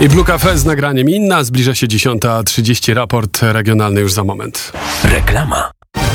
I Blue Cafe z nagraniem Inna. Zbliża się 10:30. Raport regionalny już za moment. Reklama.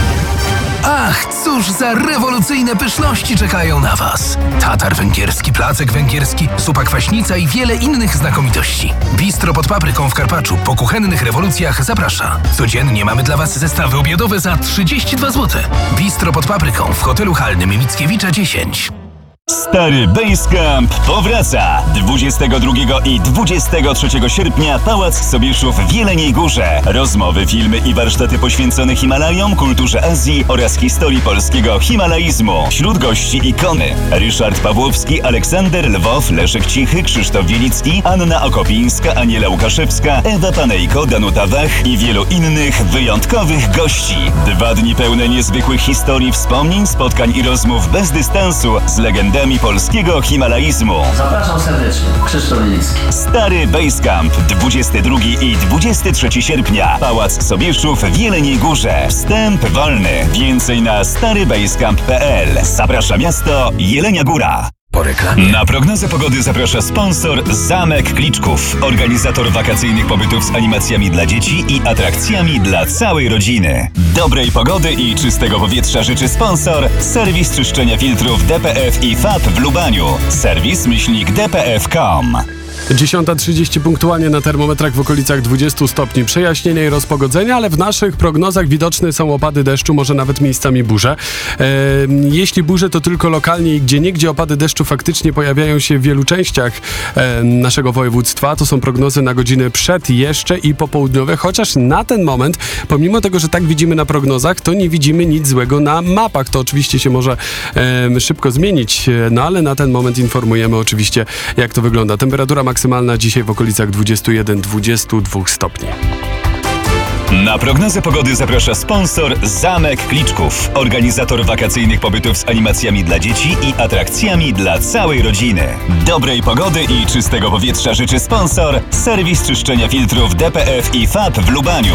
Ach, cóż za rewolucyjne pyszności czekają na Was. Tatar węgierski, placek węgierski, zupa kwaśnica i wiele innych znakomitości. Bistro pod Papryką w Karpaczu po kuchennych rewolucjach zaprasza. Codziennie mamy dla Was zestawy obiadowe za 32 zł. Bistro pod Papryką w hotelu halnym Mickiewicza 10. Stary Basecamp powraca! 22 i 23 sierpnia Pałac Sobieszów w Jeleniej Górze. Rozmowy, filmy i warsztaty poświęcone Himalajom, kulturze Azji oraz historii polskiego himalaizmu. Wśród gości ikony: Ryszard Pawłowski, Aleksander Lwow, Leszek Cichy, Krzysztof Wielicki, Anna Okopińska, Aniela Łukaszewska, Ewa Panejko, Danuta Wach i wielu innych wyjątkowych gości. 2 dni pełne niezwykłych historii, wspomnień, spotkań i rozmów bez dystansu z legendami polskiego himalaizmu. Zapraszam serdecznie. Krzysztof Wielicki. Stary Basecamp, 22 i 23 sierpnia. Pałac Sobieszów w Jeleniej Górze. Wstęp wolny. Więcej na starybasecamp.pl. Zaprasza miasto Jelenia Góra. Po reklamie. Na prognozę pogody zaprasza sponsor Zamek Kliczków, organizator wakacyjnych pobytów z animacjami dla dzieci i atrakcjami dla całej rodziny. Dobrej pogody i czystego powietrza życzy sponsor serwis czyszczenia filtrów DPF i FAP w Lubaniu. serwis-dpf.com. 10:30 punktualnie na termometrach w okolicach 20 stopni. Przejaśnienia i rozpogodzenia, ale w naszych prognozach widoczne są opady deszczu, może nawet miejscami burze. Jeśli burze, to tylko lokalnie i gdzieniegdzie opady deszczu faktycznie pojawiają się w wielu częściach naszego województwa. To są prognozy na godziny przed, jeszcze i popołudniowe, chociaż na ten moment, pomimo tego, że tak widzimy na prognozach, to nie widzimy nic złego na mapach. To oczywiście się może szybko zmienić, no ale na ten moment informujemy oczywiście, jak to wygląda. Temperatura maksymalna dzisiaj w okolicach 21-22 stopni. Na prognozę pogody zaprasza sponsor Zamek Kliczków, organizator wakacyjnych pobytów z animacjami dla dzieci i atrakcjami dla całej rodziny. Dobrej pogody i czystego powietrza życzy sponsor serwis czyszczenia filtrów DPF i FAP w Lubaniu.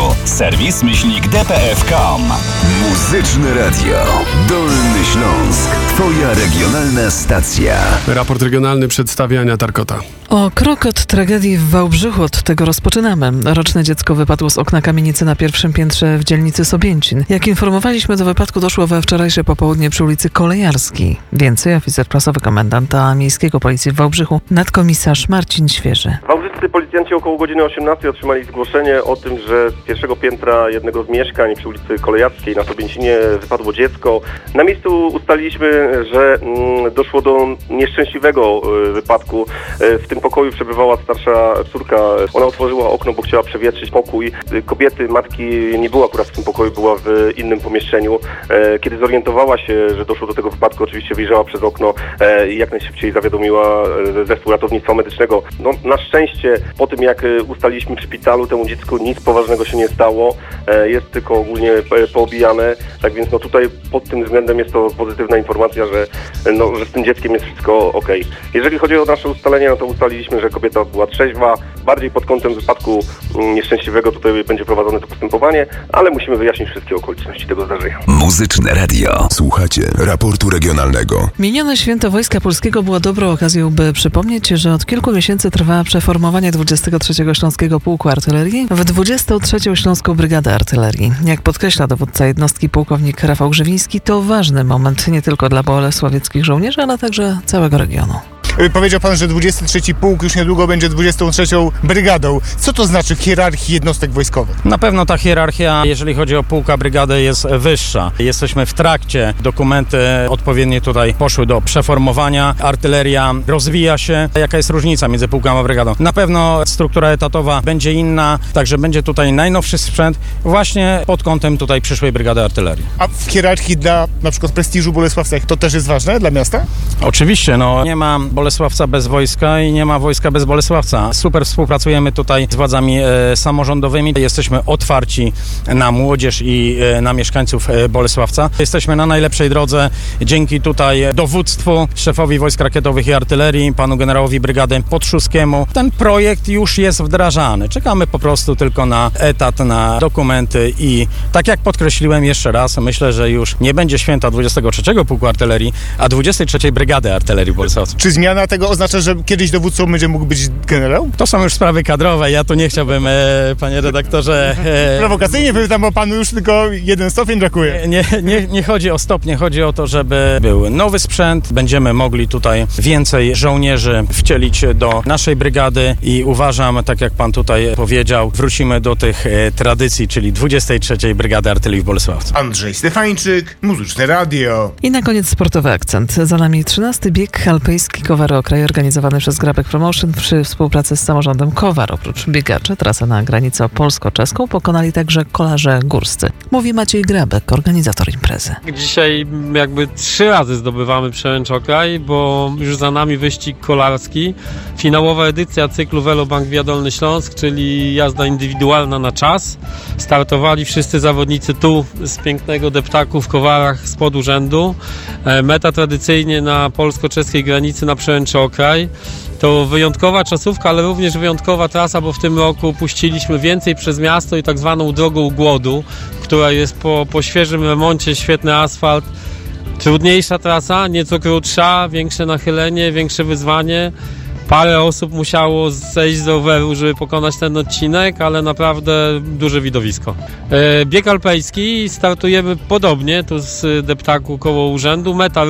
serwis-dpf.com. Muzyczne Radio. Dolny Śląsk. Twoja regionalna stacja. Raport regionalny przedstawia Ania Tarkota. O krok od tragedii w Wałbrzychu, od tego rozpoczynamy. Roczne dziecko wypadło z okna kamienicy na pierwszym piętrze w dzielnicy Sobięcin. Jak informowaliśmy, do wypadku doszło we wczorajsze popołudnie przy ulicy Kolejarskiej. Więcej oficer prasowy komendanta miejskiego policji w Wałbrzychu, nadkomisarz Marcin Świeży. Wałbrzyscy policjanci około godziny 18 otrzymali zgłoszenie o tym, że z pierwszego piętra jednego z mieszkań przy ulicy Kolejarskiej na Sobięcinie wypadło dziecko. Na miejscu ustaliliśmy, że doszło do nieszczęśliwego wypadku. W tym pokoju przebywała starsza córka. Ona otworzyła okno, bo chciała przewietrzyć pokój. Kobiety, matki nie było akurat w tym pokoju, była w innym pomieszczeniu. Kiedy zorientowała się, że doszło do tego wypadku, oczywiście wyjrzała przez okno i jak najszybciej zawiadomiła zespół ratownictwa medycznego. No, na szczęście po tym, jak ustaliliśmy przy szpitalu, temu dziecku nic poważnego się nie stało. Jest tylko ogólnie poobijane. Tak więc no, tutaj pod tym względem jest to pozytywna informacja, że z tym dzieckiem jest wszystko okej. Jeżeli chodzi o nasze ustalenia, no to ustaliliśmy, że kobieta była trzeźwa. Bardziej pod kątem wypadku nieszczęśliwego tutaj będzie prowadzone to postępowanie, ale musimy wyjaśnić wszystkie okoliczności tego zdarzenia. Muzyczne Radio. Słuchacie raportu regionalnego. Minione święto Wojska Polskiego było dobrą okazją, by przypomnieć, że od kilku miesięcy trwa przeformowanie 23 Śląskiego Pułku Artylerii w 23 Śląską Brygadę Artylerii. Jak podkreśla dowódca jednostki pułkownik Rafał Grzywiński, to ważny moment nie tylko dla bolesławieckich żołnierzy, ale także całego regionu. Powiedział pan, że 23 Pułk już niedługo będzie 23 Brygadą. Co to znaczy w hierarchii jednostek wojskowych? Na pewno ta hierarchia, jeżeli chodzi o pułk, a brygadę, jest wyższa. Jesteśmy w trakcie. Dokumenty odpowiednie tutaj poszły do przeformowania. Artyleria rozwija się. Jaka jest różnica między pułkiem a brygadą? Na pewno struktura etatowa będzie inna, także będzie tutaj najnowszy sprzęt właśnie pod kątem tutaj przyszłej Brygady Artylerii. A w hierarchii dla na przykład prestiżu Bolesławca to też jest ważne dla miasta? Oczywiście, nie ma Bolesławca bez wojska i nie ma wojska bez Bolesławca. Super współpracujemy tutaj z władzami samorządowymi. Jesteśmy otwarci na młodzież i na mieszkańców Bolesławca. Jesteśmy na najlepszej drodze dzięki tutaj dowództwu, szefowi Wojsk Rakietowych i Artylerii, panu generałowi brygady Podszuskiemu. Ten projekt już jest wdrażany. Czekamy po prostu tylko na etat, na dokumenty i tak jak podkreśliłem jeszcze raz, myślę, że już nie będzie święta 23 Pułku Artylerii, a 23 Brygady Artylerii Bolesławca. Czy zmiany zmiana tego oznacza, że kiedyś dowódcą będzie mógł być generał? To są już sprawy kadrowe, ja tu nie chciałbym, panie redaktorze... Prowokacyjnie pytam, bo panu już tylko 1 stopień brakuje. Nie chodzi o stopnie, chodzi o to, żeby był nowy sprzęt, będziemy mogli tutaj więcej żołnierzy wcielić do naszej brygady i uważam, tak jak pan tutaj powiedział, wrócimy do tych tradycji, czyli 23. Brygady Artylerii w Bolesławcu. Andrzej Stefańczyk, Muzyczne Radio. I na koniec sportowy akcent. Za nami 13. bieg alpejski Kowary Okraj organizowany przez Grabek Promotion przy współpracy z samorządem Kowar. Oprócz biegaczy trasę na granicę polsko-czeską pokonali także kolarze górscy. Mówi Maciej Grabek, organizator imprezy. Dzisiaj jakby 3 razy zdobywamy Przełęcz Okraj, bo już za nami wyścig kolarski. Finałowa edycja cyklu Velobank Via Dolny Śląsk, czyli jazda indywidualna na czas. Startowali wszyscy zawodnicy tu z pięknego deptaku w Kowarach spod urzędu. Meta tradycyjnie na polsko-czeskiej granicy na Przełęczy Okraj. To wyjątkowa czasówka, ale również wyjątkowa trasa, bo w tym roku puściliśmy więcej przez miasto i tak zwaną drogą głodu, która jest po świeżym remoncie, świetny asfalt. Trudniejsza trasa, nieco krótsza, większe nachylenie, większe wyzwanie. Parę osób musiało zejść z roweru, żeby pokonać ten odcinek, ale naprawdę duże widowisko. Bieg alpejski, startujemy podobnie, tu z deptaku koło urzędu, meta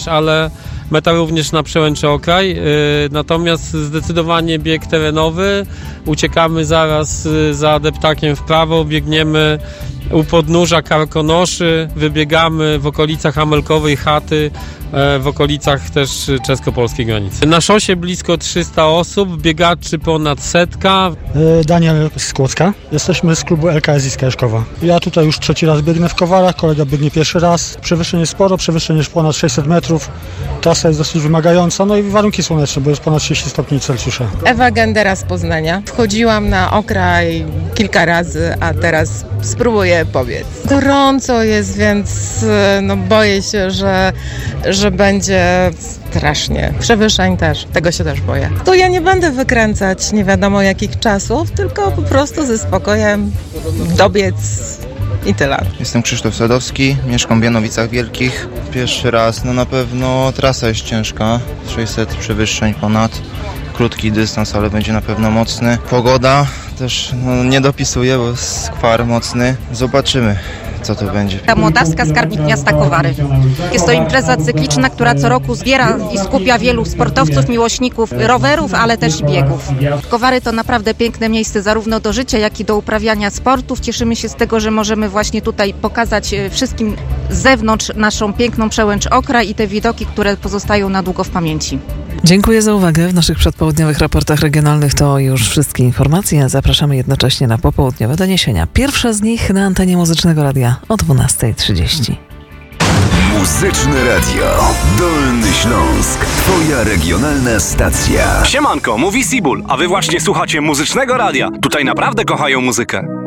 również na Przełęczy Okraj, natomiast zdecydowanie bieg terenowy, uciekamy zaraz za deptakiem w prawo, biegniemy u podnóża Karkonoszy, wybiegamy w okolicach Amelkowej chaty, w okolicach też czesko-polskiej granicy. Na szosie blisko 300 osób, biegaczy ponad 100. Daniel z Kłodzka. Jesteśmy z klubu LKS Iska Jeszkowa. Ja tutaj już 3. raz biegnę w Kowarach, kolega biegnie 1. raz. Przewyższenie sporo, przewyższenie jest ponad 600 metrów. Trasa jest dosyć wymagająca, no i warunki słoneczne, bo jest ponad 30 stopni Celsjusza. Ewa Gendera z Poznania. Wchodziłam na Okraj kilka razy, a teraz spróbuję pobiec. Gorąco jest, więc boję się, że będzie strasznie. Przewyższeń też. Tego się też boję. To ja nie będę wykręcać nie wiadomo jakich czasów, tylko po prostu ze spokojem dobiec i tyle. Jestem Krzysztof Sadowski, mieszkam w Janowicach Wielkich. 1. raz, na pewno trasa jest ciężka. 600 przewyższeń ponad. Krótki dystans, ale będzie na pewno mocny. Pogoda też nie dopisuje, bo jest skwar mocny. Zobaczymy, co to będzie. Młodawska, skarbnik miasta Kowary. Jest to impreza cykliczna, która co roku zbiera i skupia wielu sportowców, miłośników rowerów, ale też i biegów. Kowary to naprawdę piękne miejsce zarówno do życia, jak i do uprawiania sportów. Cieszymy się z tego, że możemy właśnie tutaj pokazać wszystkim z zewnątrz naszą piękną Przełęcz Okraj i te widoki, które pozostają na długo w pamięci. Dziękuję za uwagę. W naszych przedpołudniowych raportach regionalnych to już wszystkie informacje. Zapraszamy jednocześnie na popołudniowe doniesienia. Pierwsza z nich na antenie Muzycznego Radia o 12:30. Muzyczne Radio. Dolny Śląsk. Twoja regionalna stacja. Siemanko, mówi Sibul, a wy właśnie słuchacie Muzycznego Radia. Tutaj naprawdę kochają muzykę.